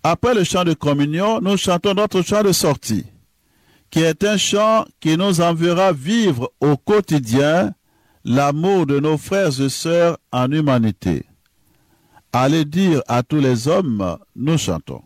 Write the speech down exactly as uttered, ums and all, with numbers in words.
Après le chant de communion, nous chantons notre chant de sortie, qui est un chant qui nous enverra vivre au quotidien l'amour de nos frères et sœurs en humanité. Allez dire à tous les hommes, nous chantons.